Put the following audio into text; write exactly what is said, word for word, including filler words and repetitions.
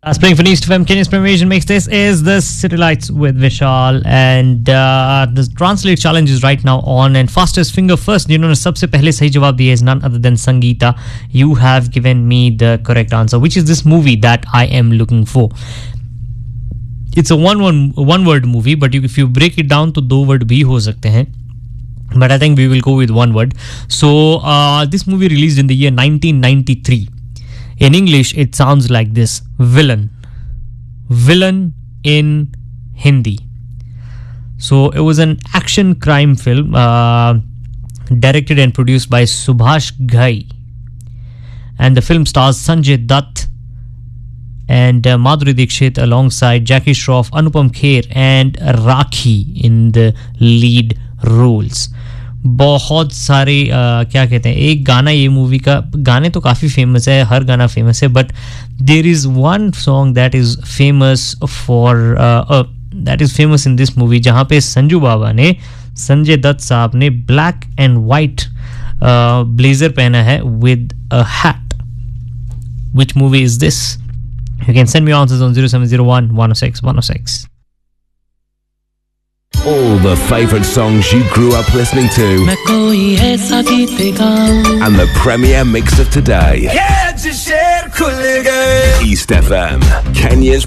Uh, Spring for East F M, Kenya's Premiation Mix. This is the City Lights with Vishal, and uh, the Translate Challenge is right now on. And fastest finger first, जिन्होंने सबसे पहले सही जवाब दिया is none other than Sangeeta. You have given me the correct answer, which is this movie that I am looking for. It's a one one one word movie, but you, if you break it down, तो दो word भी हो सकते हैं. But I think we will go with one word. So uh, this movie released in the year nineteen ninety-three. In English, it sounds like this: villain. Villain in Hindi. So it was an action crime film uh, directed and produced by Subhash Ghai. And the film stars Sanjay Dutt and uh, Madhuri Dixit alongside Jackie Shroff, Anupam Kher and Rakhi in the lead roles. बहुत सारे uh, क्या कहते हैं, एक गाना ये movie का, गाने तो काफ़ी फेमस है, हर गाना फेमस है, but there is one song that is famous for that is famous in this movie, जहाँ पे संजू बाबा ने, संजय दत्त साहब ने ब्लैक एंड वाइट ब्लेजर पहना है with a hat. Which movie is this? You can send me answers on zero seven zero one one oh six one oh six. All the favourite songs you grew up listening to. And the premier mix of today. East F M, Kenya's